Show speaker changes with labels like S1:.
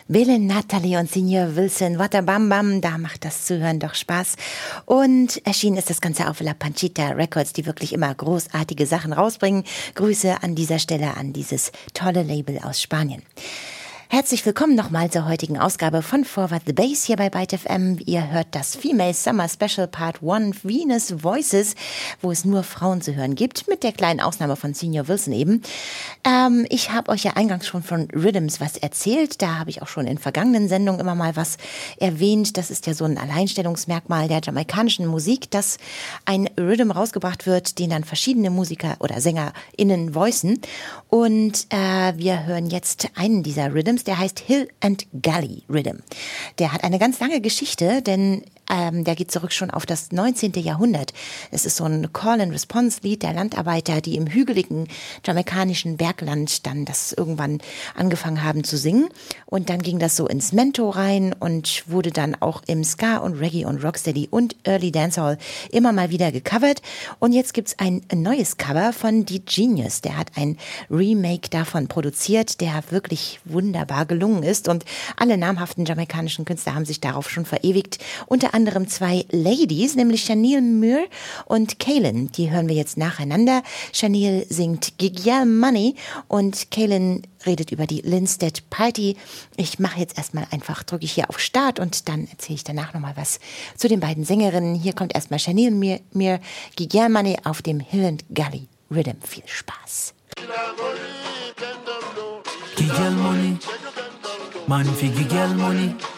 S1: Bill, Natalie und Senior Wilson, what a bam bam, da macht das Zuhören doch Spaß. Und erschienen ist das Ganze auf La Panchita Records, die wirklich immer großartige Sachen rausbringen. Grüße an dieser Stelle an dieses tolle Label aus Spanien. Herzlich willkommen nochmal zur heutigen Ausgabe von Forward the Bass hier bei Byte FM. Ihr hört das Female Summer Special Part 1 Venus Voices, wo es nur Frauen zu hören gibt, mit der kleinen Ausnahme von Senior Wilson eben. Ich habe euch ja eingangs schon von Rhythms was erzählt. Da habe ich auch schon in vergangenen Sendungen immer mal was erwähnt. Das ist ja so ein Alleinstellungsmerkmal der jamaikanischen Musik, dass ein Rhythm rausgebracht wird, den dann verschiedene Musiker oder SängerInnen voicen. Und wir hören jetzt einen dieser Rhythms, der heißt Hill and Gully Rhythm. Der hat eine ganz lange Geschichte, denn der geht zurück schon auf das 19. Jahrhundert. Es ist so ein Call-and-Response-Lied der Landarbeiter, die im hügeligen jamaikanischen Bergland dann das irgendwann angefangen haben zu singen. Und dann ging das so ins Mento rein und wurde dann auch im Ska und Reggae und Rocksteady und Early Dancehall immer mal wieder gecovert. Und jetzt gibt's ein neues Cover von The Genius. Der hat ein Remake davon produziert, der wirklich wunderbar gelungen ist. Und alle namhaften jamaikanischen Künstler haben sich darauf schon verewigt. Unter anderem zwei Ladies, nämlich Chanel Muir und Kaylin. Die hören wir jetzt nacheinander. Chanel singt Gig Y'all Money und Kaylin redet über die Linstead Party. Ich mache jetzt erstmal einfach, drücke ich hier auf Start und dann erzähle ich danach nochmal was zu den beiden Sängerinnen. Hier kommt erstmal Chanel Muir, Gig Y'all Money auf dem Hill and Gully Rhythm. Viel Spaß.
S2: Gig Y'all Money, man fi Gig Y'all Money.